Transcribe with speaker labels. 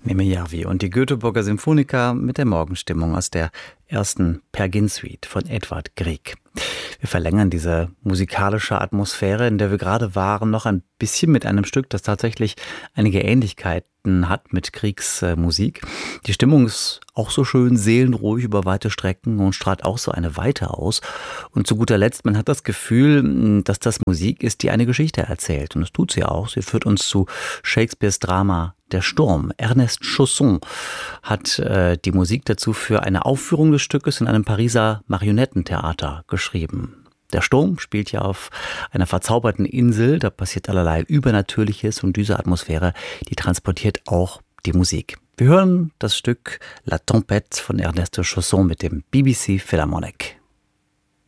Speaker 1: Mimi Järvi und die Göteborger Symphoniker mit der Morgenstimmung aus der ersten Peer Gynt Suite von Edvard Grieg. Wir verlängern diese musikalische Atmosphäre, in der wir gerade waren, noch ein bisschen mit einem Stück, das tatsächlich einige Ähnlichkeiten hat mit Griegs Musik. Die Stimmung ist auch so schön seelenruhig über weite Strecken und strahlt auch so eine Weite aus. Und zu guter Letzt, man hat das Gefühl, dass das Musik ist, die eine Geschichte erzählt. Und das tut sie auch. Sie führt uns zu Shakespeares Drama Der Sturm. Ernest Chausson hat die Musik dazu für eine Aufführung des Stückes in einem Pariser Marionettentheater geschrieben. Der Sturm spielt ja auf einer verzauberten Insel, da passiert allerlei Übernatürliches und diese Atmosphäre, die transportiert auch die Musik. Wir hören das Stück La Tempête von Ernest Chausson mit dem BBC Philharmonic.